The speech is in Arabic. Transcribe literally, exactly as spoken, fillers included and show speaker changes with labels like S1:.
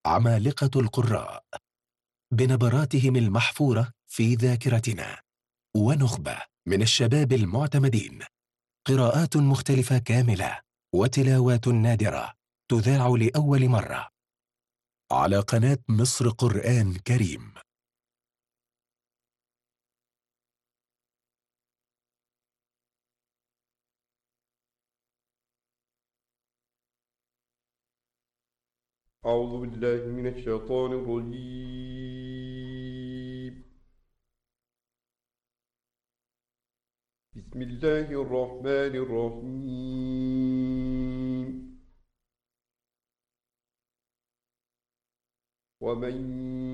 S1: عمالقة القراء بنبراتهم المحفورة في ذاكرتنا، ونخبة من الشباب المعتمدين، قراءات مختلفة كاملة وتلاوات نادرة تذاع لأول مرة على قناة مصر قرآن كريم.
S2: أعوذ بالله من الشيطان الرجيم. بسم الله الرحمن الرحيم. ومن